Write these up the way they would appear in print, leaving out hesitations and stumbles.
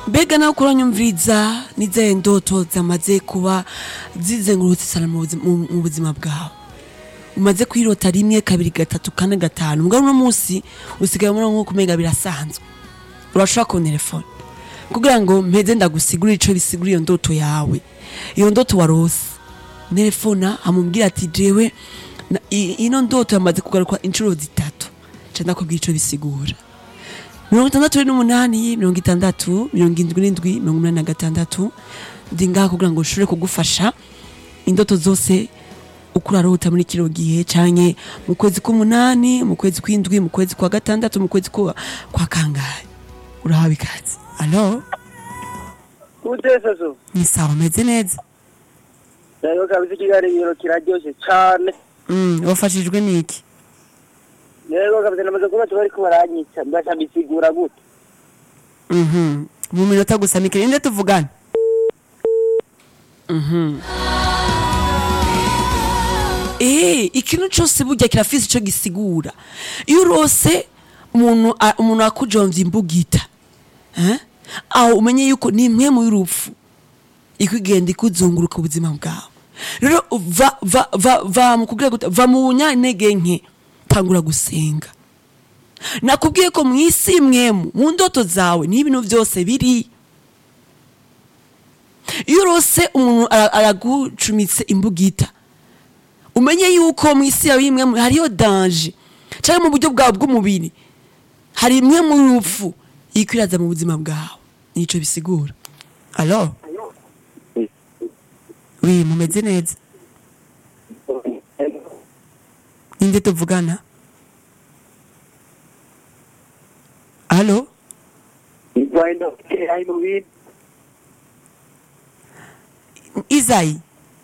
mbega nawe kuranyumviriza n'izahe ndoto zamaze kuba zizengurutse sana mu buzima bwawe umaze kwirota rimwe kabiri gatatu kane gatanu mbwa uno munsi usigaye muri nko kumenga birasanzwe urashaka ku telefone kugira ngo mpeze ndagusigurira ico bisigura iyo ndoto yawe iyo ndoto warose telefona amubwira ati jewe ino ndoto yamaze kugaruka inshuro zitatu cenda kubwira ico bisigura 68 60 77 86 ndinga kugira ngo ushobore kugufasha indoto zose ukurarota muri kiro gihe canke mu kwezi k'umunani mu kwezi kw'indwi mu kwezi kwa gatandatu mu kwezi kwa kangahe urahawe ikaze allo Utesezo ni sawa meze neza Dayo kabisa ikiganiro kiraryoshe cyane wafashijwe niki Yego kabisa namaze kuba tubari ko baranyica mbasha bisigura gute mu minota gusa mikire inde tuvugana ikintu cyose burya kirafise ico gisigura iyo urose umuntu akujonvye imbugita aho umenye yuko ni imwe mu y'urupfu ikugenda ikuzunguruka ubuzima bwawe rero va mu kugira gute va mu bunyantege nke tangura gusenga nakubwiye ko mu isi imwemu mu ndoto zawe n'ibintu byose biri iyo urose umuntu aragucumitse imbugita umenye yuko mu isi yawe imwe hariyo danger cyangwa mu buryo bwawe bw'umubiri hari imwe mu rupfu ikwiraza mu buzima bwawe nico bisigura allo oui mumeze neza inde tuvugana allo Izayi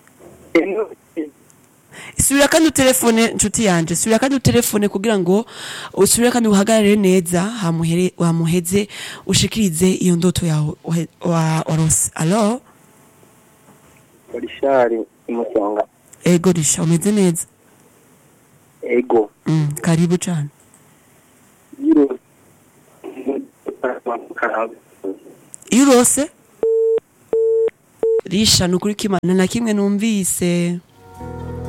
subira kandi utelefone nshuti yanje subira kandi utelefone kugira ngo usubira kandi uhagarare neza wamuheze ushikirize iyo ndoto yawe warose allo Rishari imusonga ego risha umeze neza ego karibu cyane irose risha nukuri kimana na kimwe numvise